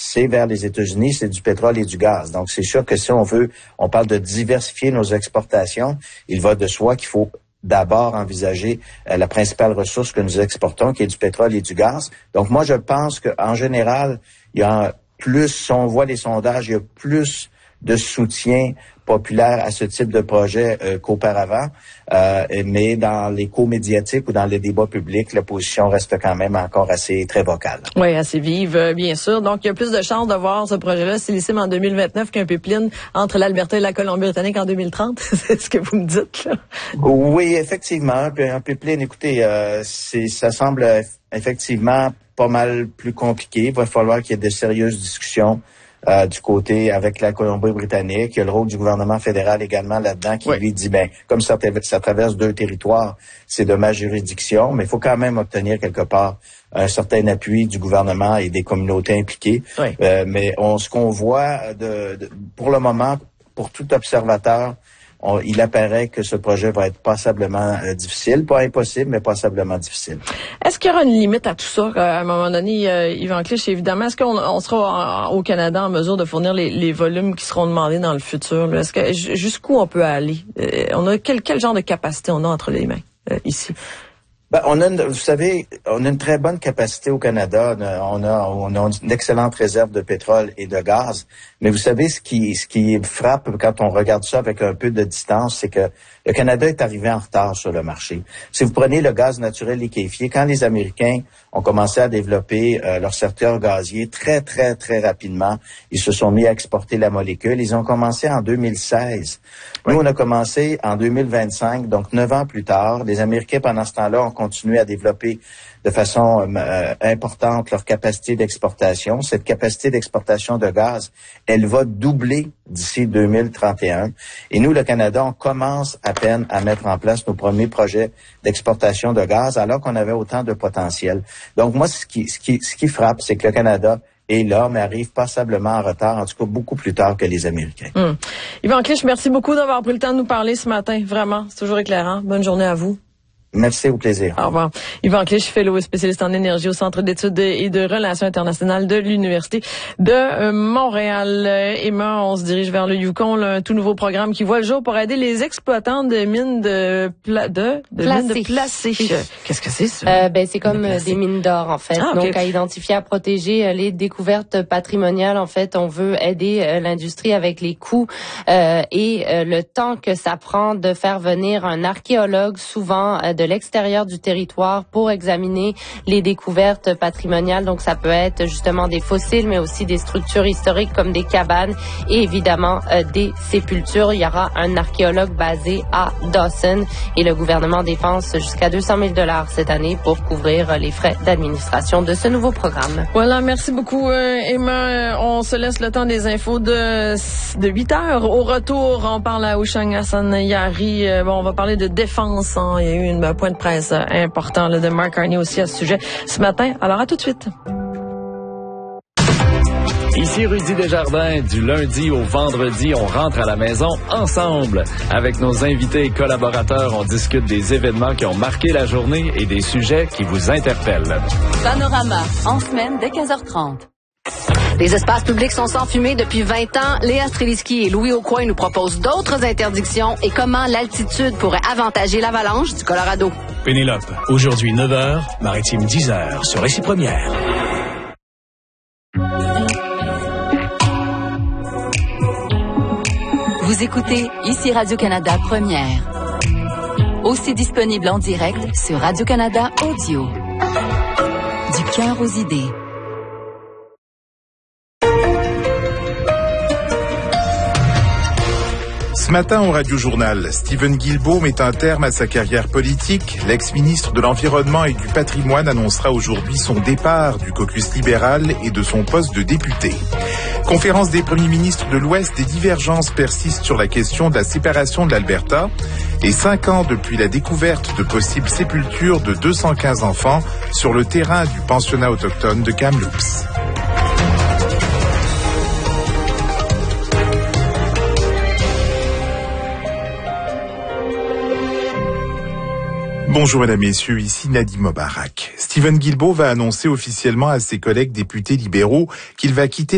c'est vers les États-Unis, c'est du pétrole et du gaz. Donc, c'est sûr que si on parle de diversifier nos exportations, il va de soi qu'il faut d'abord envisager la principale ressource que nous exportons, qui est du pétrole et du gaz. Donc, moi, je pense qu'en général, il y a plus, si on voit les sondages, il y a plus de soutien populaire à ce type de projet qu'auparavant. Mais dans l'écho médiatique ou dans les débats publics, la position reste quand même encore très vocale. Oui, assez vive, bien sûr. Donc, il y a plus de chances de voir ce projet-là Sillicime en 2029 qu'un pipeline entre l'Alberta et la Colombie-Britannique en 2030. C'est ce que vous me dites, là? Oui, effectivement. Un pipeline, écoutez, ça semble effectivement pas mal plus compliqué. Il va falloir qu'il y ait de sérieuses discussions du côté avec la Colombie-Britannique. Il y a le rôle du gouvernement fédéral également là-dedans qui lui dit, comme ça traverse 2 territoires, c'est de ma juridiction, mais il faut quand même obtenir quelque part un certain appui du gouvernement et des communautés impliquées. Oui. Mais ce qu'on voit pour le moment, pour tout observateur, il apparaît que ce projet va être passablement difficile, pas impossible, mais passablement difficile. Est-ce qu'il y aura une limite à tout ça? À un moment donné, Yvan Clich, évidemment, est-ce qu'on sera au Canada en mesure de fournir les volumes qui seront demandés dans le futur? Là? Est-ce que jusqu'où on peut aller? On a quel genre de capacité on a entre les mains ici? Vous savez, on a une très bonne capacité au Canada. On a une excellente réserve de pétrole et de gaz. Mais vous savez, ce qui frappe quand on regarde ça avec un peu de distance, c'est que le Canada est arrivé en retard sur le marché. Si vous prenez le gaz naturel liquéfié, quand les Américains ont commencé à développer leur secteur gazier très, très, très rapidement, ils se sont mis à exporter la molécule. Ils ont commencé en 2016. Nous, on a commencé en 2025, donc 9 ans plus tard. Les Américains, pendant ce temps-là, ont continué à développer de façon importante leur capacité d'exportation. Cette capacité d'exportation de gaz, elle va doubler d'ici 2031. Et nous, le Canada, on commence à peine à mettre en place nos premiers projets d'exportation de gaz alors qu'on avait autant de potentiel. Donc moi, ce qui frappe, c'est que le Canada est là, mais arrive passablement en retard, en tout cas beaucoup plus tard que les Américains. Yvan Clich, merci beaucoup d'avoir pris le temps de nous parler ce matin. Vraiment, c'est toujours éclairant. Bonne journée à vous. Merci, au plaisir. Au revoir. Yvan Clich, fellow et spécialiste en énergie au Centre d'études et de relations internationales de l'Université de Montréal. Emma, on se dirige vers le Yukon, un tout nouveau programme qui voit le jour pour aider les exploitants de mines de placé. Qu'est-ce que c'est ça? C'est comme des mines d'or, en fait. Donc, à identifier, à protéger les découvertes patrimoniales. En fait, on veut aider l'industrie avec les coûts et le temps que ça prend de faire venir un archéologue, souvent de l'extérieur du territoire, pour examiner les découvertes patrimoniales. Donc, ça peut être justement des fossiles, mais aussi des structures historiques comme des cabanes et évidemment des sépultures. Il y aura un archéologue basé à Dawson et le gouvernement dépense jusqu'à 200 000 $ cette année pour couvrir les frais d'administration de ce nouveau programme. Voilà, merci beaucoup Emma. On se laisse le temps des infos de 8 heures. Au retour, on parle à Ouchang Hassan Yari. On va parler de défense. Il y a eu un point de presse important de Mark Carney aussi à ce sujet ce matin. Alors à tout de suite. Ici Rudy Desjardins. Du lundi au vendredi, on rentre à la maison ensemble. Avec nos invités et collaborateurs, on discute des événements qui ont marqué la journée et des sujets qui vous interpellent. Panorama, en semaine dès 15h30. Les espaces publics sont sans fumée depuis 20 ans. Léa Streliski et Louis Aucoin nous proposent d'autres interdictions et comment l'altitude pourrait avantager l'avalanche du Colorado. Pénélope, aujourd'hui 9h, Maritime 10h sur Récit Première. Vous écoutez ici Radio-Canada Première. Aussi disponible en direct sur Radio-Canada Audio. Du cœur aux idées. Ce matin au Radio-Journal, Stephen Guilbeault met un terme à sa carrière politique. L'ex-ministre de l'Environnement et du Patrimoine annoncera aujourd'hui son départ du caucus libéral et de son poste de député. Conférence des premiers ministres de l'Ouest, des divergences persistent sur la question de la séparation de l'Alberta. Et 5 ans depuis la découverte de possibles sépultures de 215 enfants sur le terrain du pensionnat autochtone de Kamloops. Bonjour mesdames, messieurs, ici Nadim Mobarak. Stephen Guilbeault va annoncer officiellement à ses collègues députés libéraux qu'il va quitter